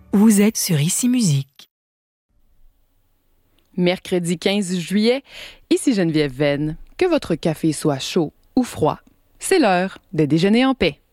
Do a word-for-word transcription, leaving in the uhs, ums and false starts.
Vous êtes sur Ici Musique. Mercredi quinze juillet, ici Geneviève Venn. Que votre café soit chaud ou froid, c'est l'heure de déjeuner en paix.